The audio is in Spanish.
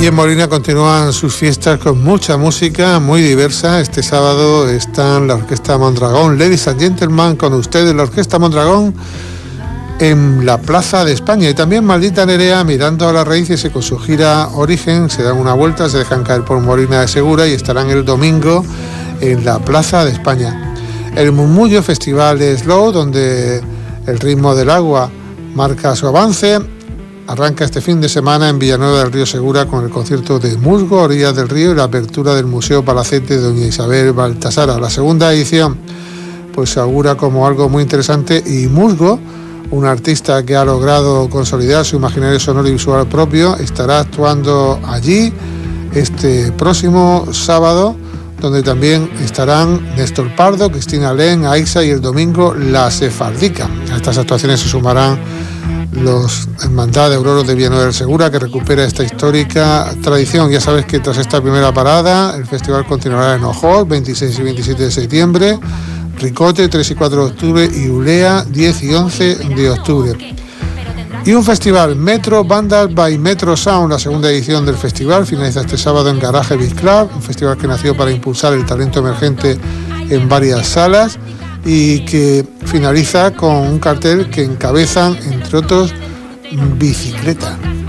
Y en Molina continúan sus fiestas con mucha música muy diversa. Este sábado están la Orquesta Mondragón, Ladies and Gentlemen, con ustedes la Orquesta Mondragón en la Plaza de España. Y también Maldita Nerea, mirando a las raíces, y con su gira Origen se dan una vuelta, se dejan caer por Molina de Segura y estarán el domingo en la Plaza de España. El Murmullo, festival de slow, donde el ritmo del agua marca su avance, arranca este fin de semana en Villanueva del Río Segura con el concierto de Musgo, Orillas del Río, y la apertura del Museo Palacete de Doña Isabel Baltasara. La segunda edición pues se augura como algo muy interesante, y Musgo, un artista que ha logrado consolidar su imaginario sonoro y visual propio, estará actuando allí este próximo sábado, donde también estarán Néstor Pardo, Cristina Len, Aixa y el domingo La Sefardica. A estas actuaciones se sumarán los Hermandad de Auroros de Villanueva del Segura, que recupera esta histórica tradición. Ya sabes que tras esta primera parada, el festival continuará en Ojot, 26 y 27 de septiembre, Ricote, 3 y 4 de octubre, y Ulea, 10 y 11 de octubre. Y un festival, Metro Bandas by Metro Sound, la segunda edición del festival, finaliza este sábado en Garaje Beat Club, un festival que nació para impulsar el talento emergente en varias salas y que finaliza con un cartel que encabezan, entre otros, Bicicleta.